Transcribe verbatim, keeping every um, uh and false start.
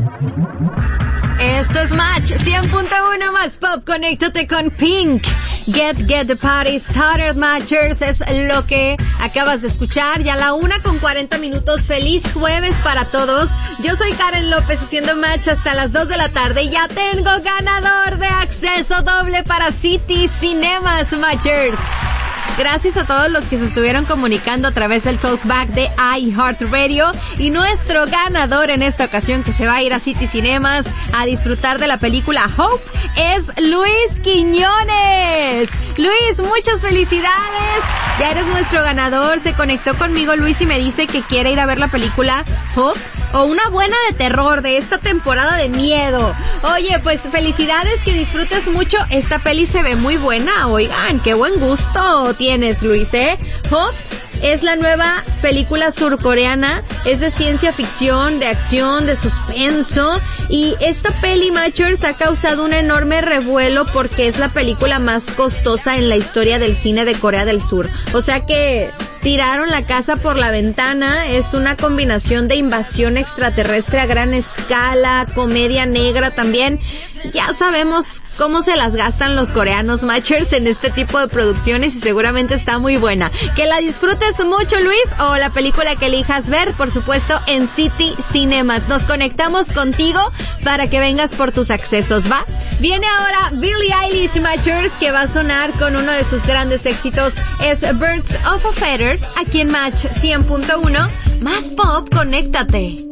Esto es Match cien punto uno más Pop. Conéctate con Pink. Get, get the party started, Matchers. Es lo que acabas de escuchar. Ya a la una con cuarenta minutos. Feliz jueves para todos. Yo soy Karen López haciendo Match hasta las dos de la tarde. Ya tengo ganador de acceso doble para City Cinemas, Matchers. Gracias a todos los que se estuvieron comunicando a través del Talkback de iHeartRadio. Y nuestro ganador en esta ocasión, que se va a ir a City Cinemas a disfrutar de la película Hope, es Luis Quiñones. Luis, muchas felicidades. Ya eres nuestro ganador. Se conectó conmigo Luis y me dice que quiere ir a ver la película Hope, o una buena de terror de esta temporada de miedo. Oye, pues felicidades, que disfrutes mucho. Esta peli se ve muy buena. Oigan, qué buen gusto tienes, Luis, ¿eh? Hope es la nueva película surcoreana. Es de ciencia ficción, de acción, de suspenso. Y esta peli, Matchers, ha causado un enorme revuelo porque es la película más costosa en la historia del cine de Corea del Sur. O sea que tiraron la casa por la ventana. Es una combinación de invasión extraterrestre a gran escala, comedia negra también. Ya sabemos cómo se las gastan los coreanos, Matchers, en este tipo de producciones, y seguramente está muy buena. Que la disfrutes mucho, Luis, o la película que elijas ver, por supuesto, en City Cinemas. Nos conectamos contigo para que vengas por tus accesos, ¿va? Viene ahora Billie Eilish, Matchers, que va a sonar con uno de sus grandes éxitos. Es Birds of a Feather, aquí en Match cien punto uno. Más Pop, conéctate.